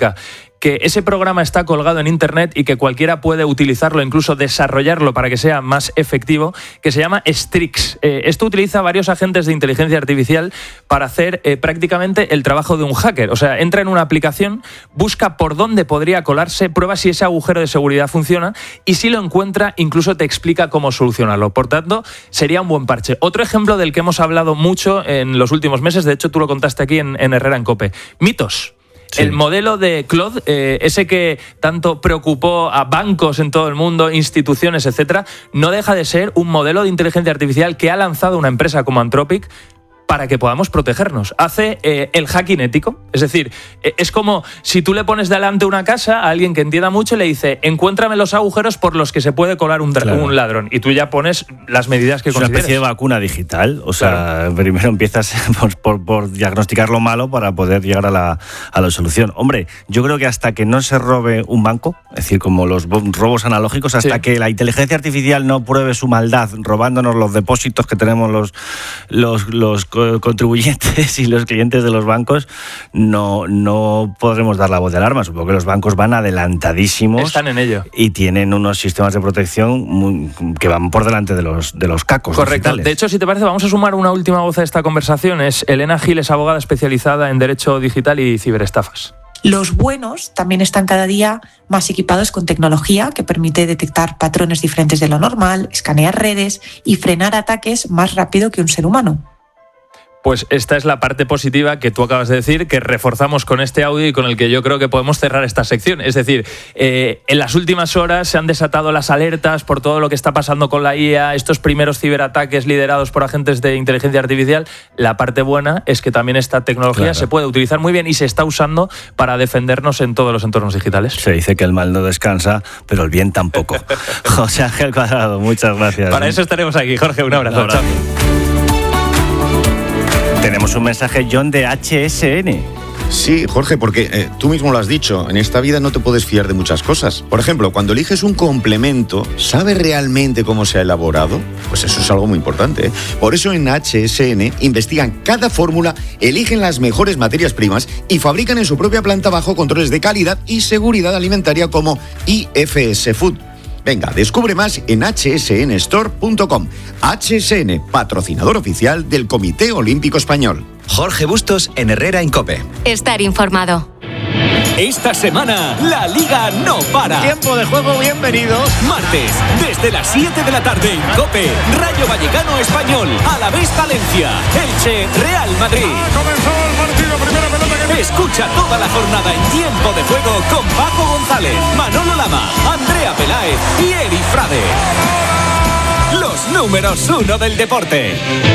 significa? Que ese programa está colgado en Internet y que cualquiera puede utilizarlo, incluso desarrollarlo para que sea más efectivo, que se llama Strix. Eh, esto utiliza varios agentes de inteligencia artificial para hacer eh, prácticamente el trabajo de un hacker. O sea, entra en una aplicación, busca por dónde podría colarse, prueba si ese agujero de seguridad funciona y si lo encuentra, incluso te explica cómo solucionarlo. Por tanto, sería un buen parche. Otro ejemplo del que hemos hablado mucho en los últimos meses, de hecho tú lo contaste aquí en, en Herrera en COPE, Mitos. Sí. El modelo de Claude, eh, ese que tanto preocupó a bancos en todo el mundo, instituciones, etcétera, no deja de ser un modelo de inteligencia artificial que ha lanzado una empresa como Anthropic para que podamos protegernos. Hace eh, el hacking ético. Es decir, eh, es como si tú le pones delante una casa a alguien que entienda mucho y le dice, encuéntrame los agujeros por los que se puede colar un, claro. un ladrón. Y tú ya pones las medidas que es consideres. Es una especie de vacuna digital. O sea, claro. primero empiezas por, por, por diagnosticar lo malo para poder llegar a la, a la solución. Hombre, yo creo que hasta que no se robe un banco, es decir, como los robos analógicos, hasta sí. que la inteligencia artificial no pruebe su maldad robándonos los depósitos que tenemos los, los, los contribuyentes y los clientes de los bancos, no, no podremos dar la voz de alarma. Supongo que los bancos van adelantadísimos. Están en ello. Y tienen unos sistemas de protección muy, que van por delante de los, de los cacos. Correcto. digitales. De hecho, si te parece, vamos a sumar una última voz a esta conversación. Es Elena Gil, es abogada especializada en Derecho Digital y Ciberestafas. Los buenos también están cada día más equipados con tecnología que permite detectar patrones diferentes de lo normal, escanear redes y frenar ataques más rápido que un ser humano. Pues esta es la parte positiva que tú acabas de decir, que reforzamos con este audio y con el que yo creo que podemos cerrar esta sección. Es decir, eh, en las últimas horas se han desatado las alertas por todo lo que está pasando con la I A, estos primeros ciberataques liderados por agentes de inteligencia artificial. La parte buena es que también esta tecnología claro. se puede utilizar muy bien y se está usando para defendernos en todos los entornos digitales. Se dice que el mal no descansa, pero el bien tampoco. José Ángel Cuadrado, muchas gracias. Para eso estaremos aquí, Jorge. Un abrazo. Un abrazo. Tenemos un mensaje, John, de H S N. Sí, Jorge, porque eh, tú mismo lo has dicho, en esta vida no te puedes fiar de muchas cosas. Por ejemplo, cuando eliges un complemento, ¿sabes realmente cómo se ha elaborado? Pues eso es algo muy importante, ¿eh? Por eso en H S N investigan cada fórmula, eligen las mejores materias primas y fabrican en su propia planta bajo controles de calidad y seguridad alimentaria como I F S Food. Venga, descubre más en h s n store punto com. H S N, patrocinador oficial del Comité Olímpico Español. Jorge Bustos en Herrera en COPE. Estar informado. Esta semana, la Liga no para. Tiempo de juego, bienvenidos. Martes, desde las siete de la tarde en COPE, Rayo Vallecano Español, Alavés Valencia, Elche, Real Madrid. Ha comenzado el partido, primera pelota que... Escucha toda la jornada en Tiempo de Juego con Paco González, Manolo Lama, Andrea Peláez y Eri Frade. Los números uno del deporte.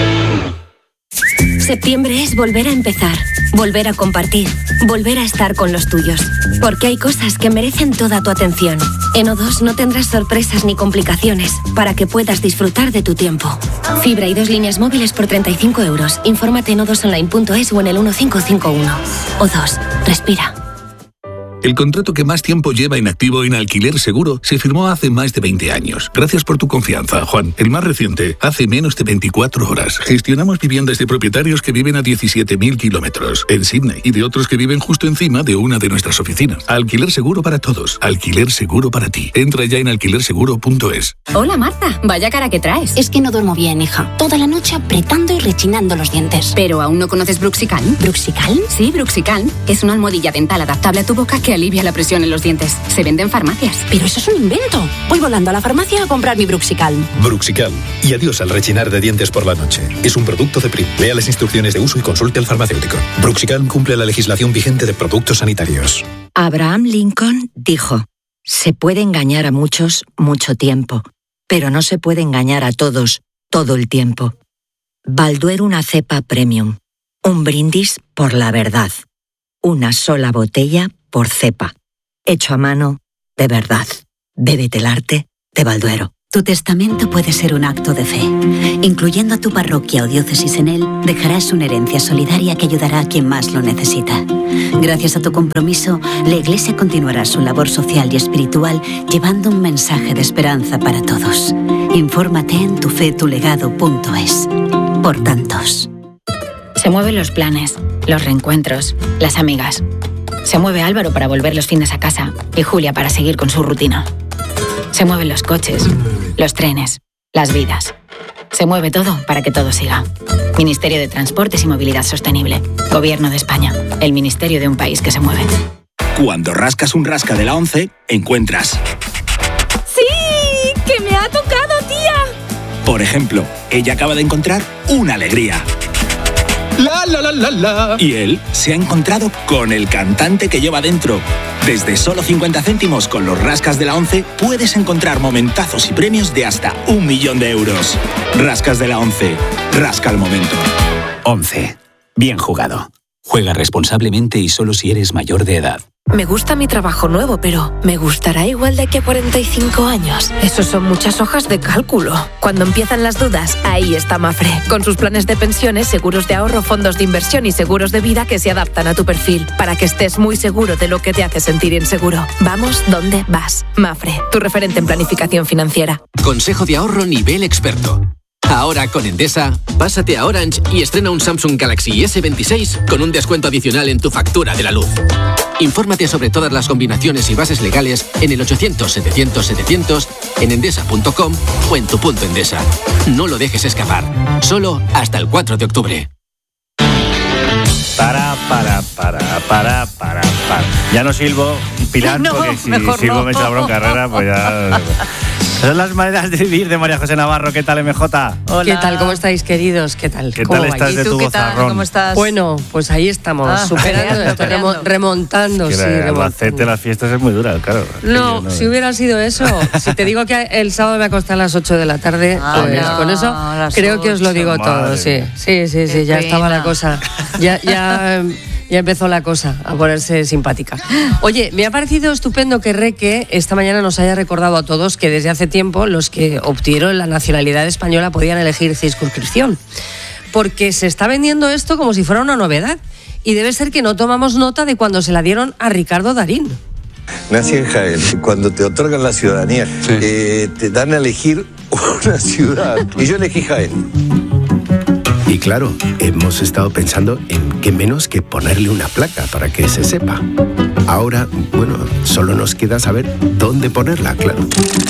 Septiembre es volver a empezar, volver a compartir, volver a estar con los tuyos. Porque hay cosas que merecen toda tu atención. En O dos no tendrás sorpresas ni complicaciones para que puedas disfrutar de tu tiempo. Fibra y dos líneas móviles por treinta y cinco euros. Infórmate en o dos online punto es o en el uno cinco cinco uno. O dos, respira. El contrato que más tiempo lleva inactivo en Alquiler Seguro se firmó hace más de veinte años. Gracias por tu confianza, Juan. El más reciente, hace menos de veinticuatro horas. Gestionamos viviendas de propietarios que viven a diecisiete mil kilómetros en Sydney y de otros que viven justo encima de una de nuestras oficinas. Alquiler Seguro para todos. Alquiler Seguro para ti. Entra ya en alquiler seguro punto es. Hola, Marta. Vaya cara que traes. Es que no duermo bien, hija. Toda la noche apretando y rechinando los dientes. ¿Pero aún no conoces Bruxicalm? ¿Bruxicalm? Sí, Bruxicalm. Es una almohadilla dental adaptable a tu boca que alivia la presión en los dientes. Se vende en farmacias. Pero eso es un invento. Voy volando a la farmacia a comprar mi Bruxicalm. Bruxicalm. Y adiós al rechinar de dientes por la noche. Es un producto de P R I. Lea las instrucciones de uso y consulte al farmacéutico. Bruxicalm cumple la legislación vigente de productos sanitarios. Abraham Lincoln dijo: se puede engañar a muchos mucho tiempo, pero no se puede engañar a todos todo el tiempo. Balduero, una cepa premium. Un brindis por la verdad. Una sola botella por cepa. Hecho a mano, de verdad. Bébete el arte de Balduero. Tu testamento puede ser un acto de fe. Incluyendo a tu parroquia o diócesis en él, dejarás una herencia solidaria que ayudará a quien más lo necesita. Gracias a tu compromiso, la Iglesia continuará su labor social y espiritual llevando un mensaje de esperanza para todos. Infórmate en tu fe tu legado punto es. Por tantos. Se mueven los planes, los reencuentros, las amigas. Se mueve Álvaro para volver los fines a casa y Julia para seguir con su rutina. Se mueven los coches, los trenes, las vidas. Se mueve todo para que todo siga. Ministerio de Transportes y Movilidad Sostenible. Gobierno de España. El ministerio de un país que se mueve. Cuando rascas un rasca de la once, encuentras... ¡Sí! ¡Que me ha tocado, tía! Por ejemplo, ella acaba de encontrar una alegría. La, la, la, la, la. Y él se ha encontrado con el cantante que lleva dentro. Desde solo cincuenta céntimos con los rascas de la once puedes encontrar momentazos y premios de hasta un millón de euros. Rascas de la once. Rasca el momento. once. Bien jugado. Juega responsablemente y solo si eres mayor de edad. Me gusta mi trabajo nuevo, pero ¿me gustará igual de aquí a cuarenta y cinco años? Eso son muchas hojas de cálculo. Cuando empiezan las dudas, ahí está Mafre. Con sus planes de pensiones, seguros de ahorro, fondos de inversión y seguros de vida que se adaptan a tu perfil, para que estés muy seguro de lo que te hace sentir inseguro. Vamos donde vas. Mafre, tu referente en planificación financiera. Consejo de ahorro nivel experto. Ahora con Endesa, pásate a Orange y estrena un Samsung Galaxy ese veintiséis con un descuento adicional en tu factura de la luz. Infórmate sobre todas las combinaciones y bases legales en el ochocientos setecientos setecientos, en endesa punto com o en tu punto Endesa. No lo dejes escapar. Solo hasta el cuatro de octubre. Para, para, para, para, para, para. Ya no silbo, Pilar, no, porque si no. silbo me echa la bronca Herrera, pues ya... Son las maneras de vivir de María José Navarro. ¿Qué tal, M J? Hola. ¿Qué tal? ¿Cómo estáis, queridos? ¿Qué tal? ¿Qué ¿Cómo tal estás vais? de tu ¿Qué tal? vozarrón? ¿Cómo estás? Bueno, pues ahí estamos, Ah, superando, peleando, esto, peleando. remo- remontando, Que sí, la- remontando. Albacete, las fiestas es muy dura, claro. No, Aquello, si hubiera sido eso, si te digo que el sábado me acosté a las ocho de la tarde, Ah, pues no, con eso a las creo que os lo digo ocho, todo, madre sí. mía. Sí, sí, sí, Qué ya estaba pena. la cosa. Ya, ya, ya empezó la cosa a ponerse simpática. Oye, me ha parecido estupendo que Reque esta mañana nos haya recordado a todos que desde hace tiempo los que obtuvieron la nacionalidad española podían elegir circunscripción. Porque se está vendiendo esto como si fuera una novedad. Y debe ser que no tomamos nota de cuando se la dieron a Ricardo Darín. Nací en Jaén. Cuando te otorgan la ciudadanía, eh, te dan a elegir una ciudad. Y yo elegí Jaén. Y claro, hemos estado pensando en qué menos que ponerle una placa para que se sepa. Ahora, bueno, solo nos queda saber dónde ponerla, claro.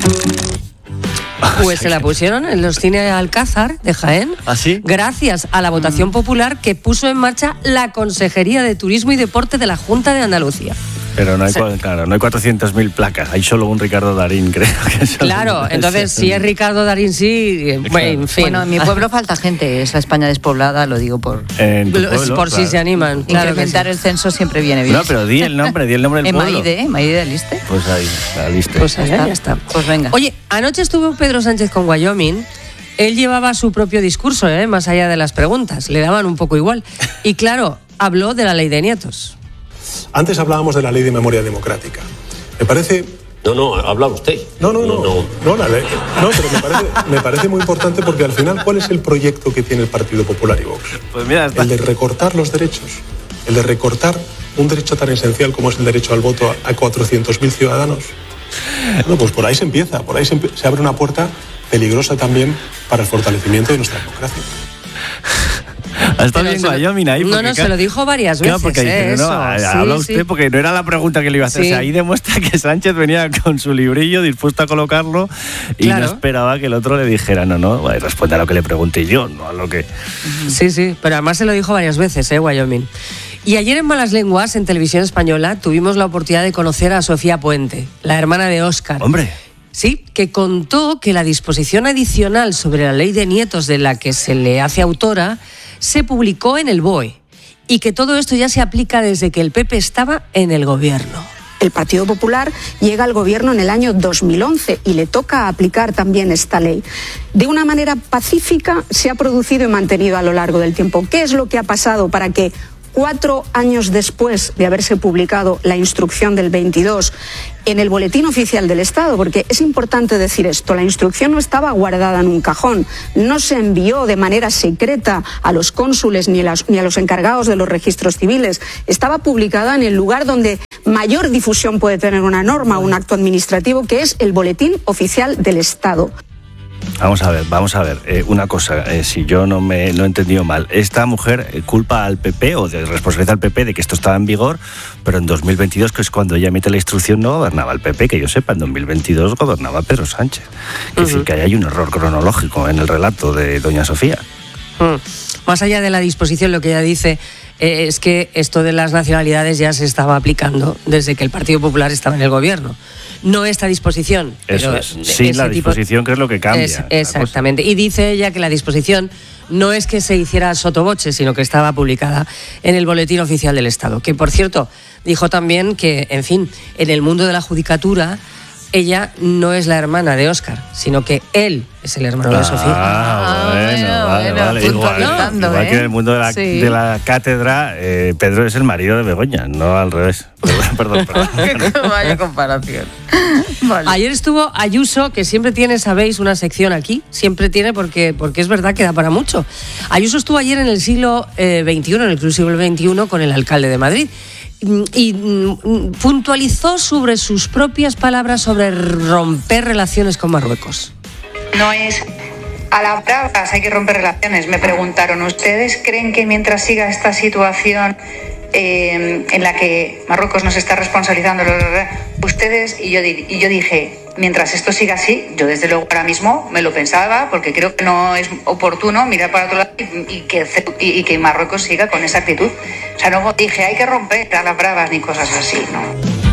Pues se la pusieron en los cines Alcázar de Jaén. ¿Ah, sí? Gracias a la votación popular que puso en marcha la Consejería de Turismo y Deporte de la Junta de Andalucía. Pero no hay, Sí. cua- claro, no hay cuatrocientas mil placas, hay solo un Ricardo Darín, creo. Que solo- Claro, entonces si es Ricardo Darín, sí, eh, bueno, en fin. Bueno, en mi pueblo falta gente, es la España despoblada, lo digo por... En tu Lo- pueblo, por si claro. se animan. Claro que Incrementar sí. el censo siempre viene bien. No, pero di el nombre, di el nombre del En pueblo. Maide, ¿eh? Maide de Aliste. Pues ahí, la lista. Pues ahí, ya está. Pues venga. Oye, anoche estuvo Pedro Sánchez con Wyoming. Él llevaba su propio discurso, ¿eh? Más allá de las preguntas. Le daban un poco igual. Y claro, habló de la ley de nietos. Antes hablábamos de la ley de memoria democrática. Me parece... No, no, habla usted. No, no, no. No, no, la ley. No, pero me parece, me parece muy importante porque al final, ¿cuál es el proyecto que tiene el Partido Popular y Vox? Pues mira, está- El de recortar los derechos. El de recortar un derecho tan esencial como es el derecho al voto a cuatrocientos mil ciudadanos. Bueno, pues por ahí se empieza. Por ahí se, empie- se abre una puerta peligrosa también para el fortalecimiento de nuestra democracia. Ha estado Pero bien se lo- Wyoming ahí. No, porque, no, se claro, lo dijo varias claro, veces, porque ¿eh? dice, no, Eso, ha- sí, habla sí. usted porque no era la pregunta que le iba a hacer. Sí. O sea, ahí demuestra que Sánchez venía con su librillo dispuesto a colocarlo y Claro. no esperaba que el otro le dijera, no, no, bueno, responde a lo que le pregunté yo, no a lo que... Sí, sí, pero además se lo dijo varias veces, ¿eh? Wyoming. Y ayer en Malas Lenguas, en Televisión Española, tuvimos la oportunidad de conocer a Sofía Puente, la hermana de Óscar. Hombre. Sí, que contó que la disposición adicional sobre la ley de nietos de la que se le hace autora se publicó en el B O E y que todo esto ya se aplica desde que el P P estaba en el gobierno. El Partido Popular llega al gobierno en el año dos mil once y le toca aplicar también esta ley. De una manera pacífica se ha producido y mantenido a lo largo del tiempo. ¿Qué es lo que ha pasado para que cuatro años después de haberse publicado la instrucción del veintidós en el Boletín Oficial del Estado, porque es importante decir esto, la instrucción no estaba guardada en un cajón, no se envió de manera secreta a los cónsules ni a los, ni a los encargados de los registros civiles, estaba publicada en el lugar donde mayor difusión puede tener una norma o un acto administrativo, que es el Boletín Oficial del Estado? Vamos a ver, vamos a ver. Eh, una cosa, eh, si yo no me lo he entendido mal, esta mujer eh, culpa al P P o de responsabilidad al P P de que esto estaba en vigor, pero en dos mil veintidós, que es cuando ella emite la instrucción, no gobernaba el P P, que yo sepa, en dos mil veintidós gobernaba Pedro Sánchez. Es uh-huh. decir, que ahí hay un error cronológico en el relato de doña Sofía. Uh, más allá de la disposición, lo que ella dice eh, es que esto de las nacionalidades ya se estaba aplicando desde que el Partido Popular estaba en el gobierno. No esta disposición. Eso pero es, sí, la disposición tipo, que es lo que cambia. Es, exactamente. Y dice ella que la disposición no es que se hiciera sotoboche, sino que estaba publicada en el Boletín Oficial del Estado. Que, por cierto, dijo también que, en fin, en el mundo de la judicatura, ella no es la hermana de Óscar, sino que él es el hermano ah, de Sofía. Ah, bueno, bueno, vale, bueno, vale. Igual, igual ¿eh? que en el mundo de la, sí. de la cátedra, eh, Pedro es el marido de Begoña, no al revés. Perdón, perdón. perdón. Vaya comparación. Vale. Ayer estuvo Ayuso, que siempre tiene, sabéis, una sección aquí, siempre tiene, porque, porque es verdad que da para mucho. Ayuso estuvo ayer en el siglo eh, veintiuno, en el siglo veintiuno, con el alcalde de Madrid. Y mm, puntualizó sobre sus propias palabras sobre romper relaciones con Marruecos. No es a las bravas, hay que romper relaciones. Me preguntaron, ¿ustedes creen que mientras siga esta situación eh, en la que Marruecos nos está responsabilizando, ustedes, y yo, y yo dije, mientras esto siga así, yo desde luego ahora mismo me lo pensaba, porque creo que no es oportuno mirar para otro lado y, y, que, y, y que Marruecos siga con esa actitud. O sea, no dije, hay que romper a las bravas ni cosas así, ¿no?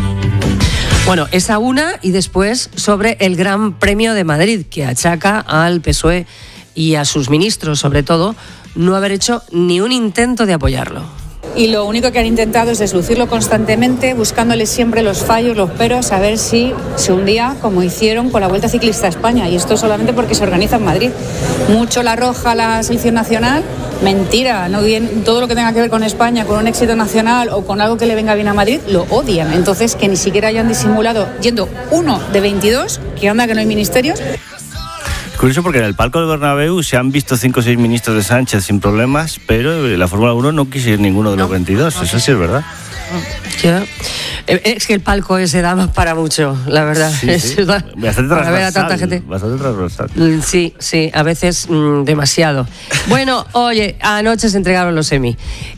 Bueno, esa una, y después sobre el Gran Premio de Madrid, que achaca al P S O E y a sus ministros, sobre todo, no haber hecho ni un intento de apoyarlo. Y lo único que han intentado es deslucirlo constantemente, buscándole siempre los fallos, los peros, a ver si se hundía, como hicieron con la Vuelta Ciclista a España. Y esto solamente porque se organiza en Madrid. Mucho la roja la selección nacional, mentira. No bien, todo lo que tenga que ver con España, con un éxito nacional o con algo que le venga bien a Madrid, lo odian. Entonces, que ni siquiera hayan disimulado, yendo uno de veintidós, que anda que no hay ministerios. Curioso, porque en el palco del Bernabéu se han visto cinco o seis ministros de Sánchez sin problemas, pero en la Fórmula uno no quiso ir ninguno de los no, veintidós, no, eso sí es verdad. Ya. Es que el palco ese da más para mucho, la verdad. Sí, sí. Da, bastante para ver a tanta gente. Bastante transversal. Sí, sí, a veces mmm, demasiado. Bueno, oye, anoche se entregaron los Emmy.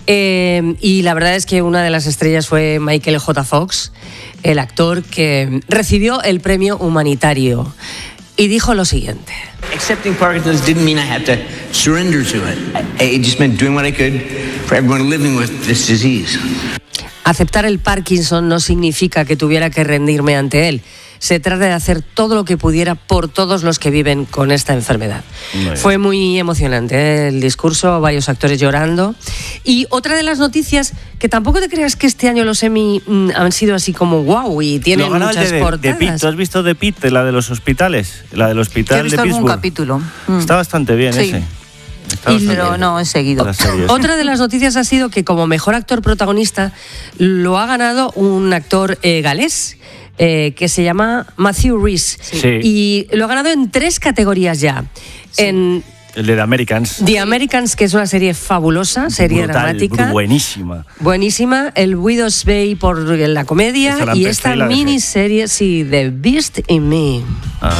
Eh, y la verdad es que una de las estrellas fue Michael J. Fox, el actor que recibió el premio humanitario. Y dijo lo siguiente. Accepting Parkinson's didn't mean I had to surrender to it. It just meant doing what I could for everyone living with this disease. Aceptar el Parkinson no significa que tuviera que rendirme ante él. Se trata de hacer todo lo que pudiera por todos los que viven con esta enfermedad. Muy Fue muy emocionante, ¿eh? El discurso, varios actores llorando. Y otra de las noticias, que tampoco te creas que este año los Emmy mm, han sido así como wow y tienen muchas de, portadas. De Pitt. ¿Tú has visto The Pitt, la de los hospitales? La del hospital de Pittsburgh. He visto algún capítulo. Mm. Está bastante bien sí. ese. Y, pero no he seguido. Otra de las noticias ha sido que como mejor actor protagonista lo ha ganado un actor eh, galés eh, que se llama Matthew Rhys. Sí. Y lo ha ganado en tres categorías ya. Sí. En el de The Americans. The Americans, que es una serie fabulosa, serie brutal, dramática. Buenísima. Buenísima. El Widow's Bay por la comedia. Y esta miniserie, sí, The Beast in Me. Ajá.